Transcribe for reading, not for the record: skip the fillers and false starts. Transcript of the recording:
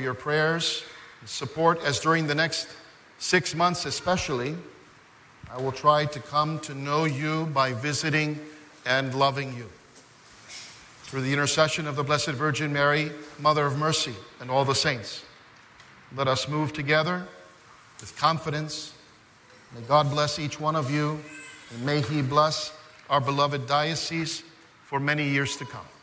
your prayers and support as during the next 6 months especially, I will try to come to know you by visiting and loving you. Through the intercession of the Blessed Virgin Mary, Mother of Mercy, and all the saints, let us move together with confidence. May God bless each one of you, and may He bless our beloved diocese for many years to come.